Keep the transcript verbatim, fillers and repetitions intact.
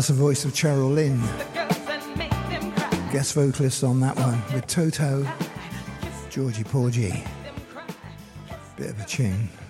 That's the voice of Cheryl Lynn. Guest vocalist on that one with Toto, Georgie Porgy. Bit of a tune.